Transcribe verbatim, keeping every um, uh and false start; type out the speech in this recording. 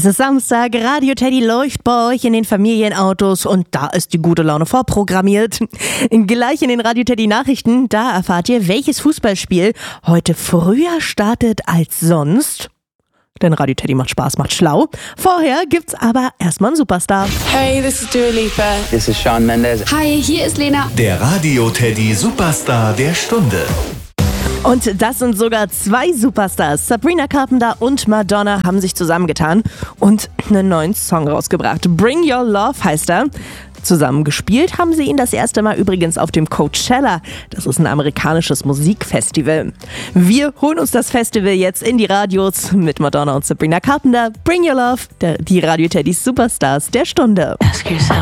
Es ist Samstag, Radio Teddy läuft bei euch in den Familienautos und da ist die gute Laune vorprogrammiert. Gleich in den Radio Teddy Nachrichten, da erfahrt ihr, welches Fußballspiel heute früher startet als sonst. Denn Radio Teddy macht Spaß, macht schlau. Vorher gibt's aber erstmal einen Superstar. Hey, this is Dua Lipa. This is Shawn Mendes. Hi, hier ist Lena. Der Radio Teddy Superstar der Stunde. Und das sind sogar zwei Superstars. Sabrina Carpenter und Madonna haben sich zusammengetan und einen neuen Song rausgebracht. Bring Your Love heißt er. Zusammen gespielt haben sie ihn das erste Mal übrigens auf dem Coachella. Das ist ein amerikanisches Musikfestival. Wir holen uns das Festival jetzt in die Radios mit Madonna und Sabrina Carpenter. Bring Your Love, der, die Radio Teddys Superstars der Stunde. Ask yourself.